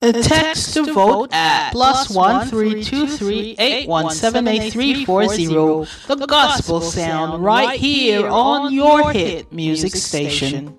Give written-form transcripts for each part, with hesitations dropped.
Text to vote at +1 323 817 8340. The Gospel Sound right here on your hit music station.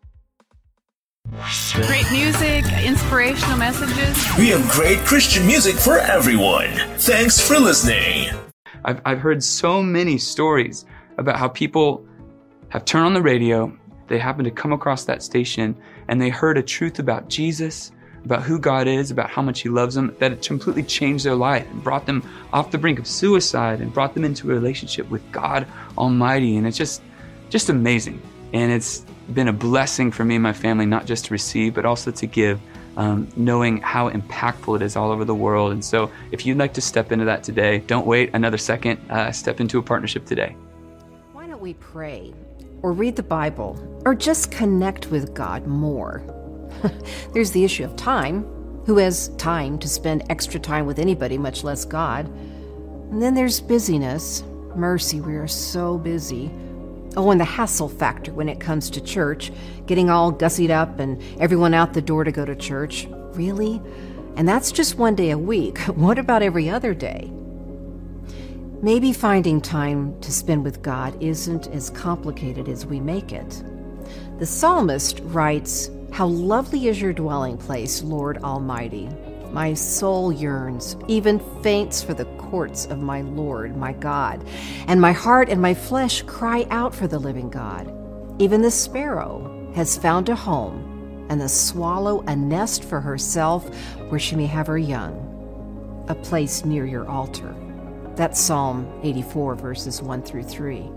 Great music, inspirational messages. We have great Christian music for everyone. Thanks for listening. I've heard so many stories about how people have turned on the radio, they happen to come across that station, and they heard a truth about Jesus, about who God is, about how much He loves them, that it completely changed their life and brought them off the brink of suicide and brought them into a relationship with God Almighty. And it's just amazing. And it's been a blessing for me and my family, not just to receive, but also to give, knowing how impactful it is all over the world. And so if you'd like to step into that today, don't wait another second, step into a partnership today. Why don't we pray or read the Bible or just connect with God more? There's the issue of time. Who has time to spend extra time with anybody, much less God? And then there's busyness. Mercy, we are so busy. Oh, and the hassle factor when it comes to church, getting all gussied up and everyone out the door to go to church. Really? And that's just one day a week. What about every other day? Maybe finding time to spend with God isn't as complicated as we make it. The psalmist writes, "How lovely is your dwelling place, Lord Almighty. My soul yearns, even faints for the courts of my Lord, my God. And my heart and my flesh cry out for the living God. Even the sparrow has found a home, and the swallow a nest for herself where she may have her young, a place near your altar." That's Psalm 84, verses 1 through 3.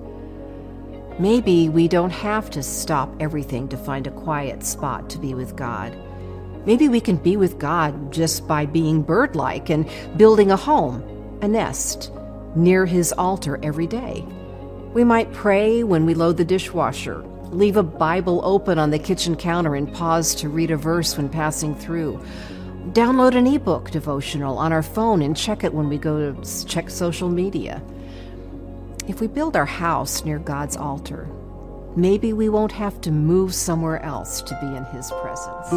Maybe we don't have to stop everything to find a quiet spot to be with God. Maybe we can be with God just by being bird-like and building a home, a nest, near His altar every day. We might pray when we load the dishwasher, leave a Bible open on the kitchen counter and pause to read a verse when passing through. Download an ebook devotional on our phone and check it when we go to check social media. If we build our house near God's altar, maybe we won't have to move somewhere else to be in His presence.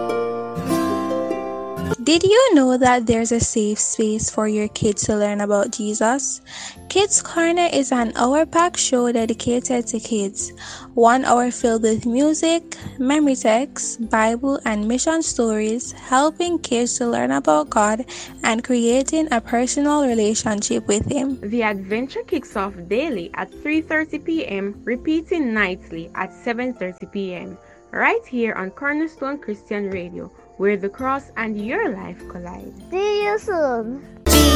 Did you know that there's a safe space for your kids to learn about Jesus? Kids Corner is an hour-packed show dedicated to kids. 1 hour filled with music, memory texts, Bible, and mission stories, helping kids to learn about God and creating a personal relationship with Him. The adventure kicks off daily at 3:30 p.m., repeating nightly at 7:30 p.m., right here on Cornerstone Christian Radio, where the cross and your life collide. See you soon.